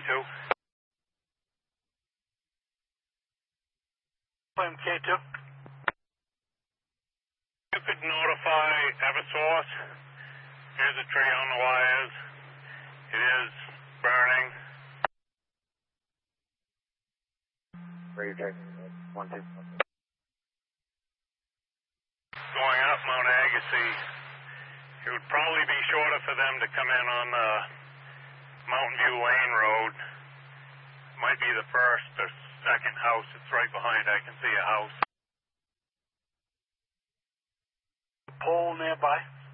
K2. You could notify Eversource. Here's a tree on the wires. It is burning. Radio check. 1, 2. Going up Mount Agassiz. It would probably be shorter for them to come in on the Mountain View Lane Road. Might be the first or second house. It's right behind. I can see a house. Pole nearby.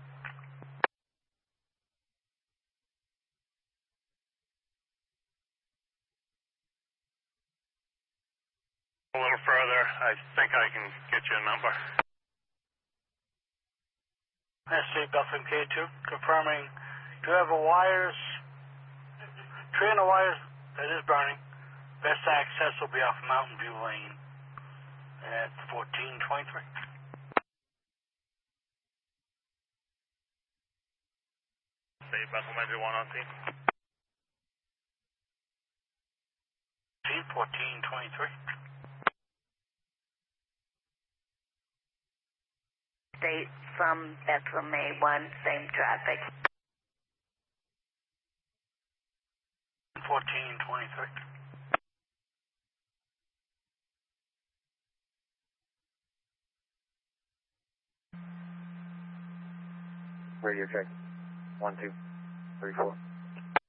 A little further. I think I can get you a number. State Bethlehem K2, confirming, do you have a wires, tree on the wires that is burning. Best access will be off Mountain View Lane at 1423. State Bethlehem, everyone on scene. 1423. State from Bethlehem A1, same traffic. 1423. Radio check. 1, 2, 3, 4.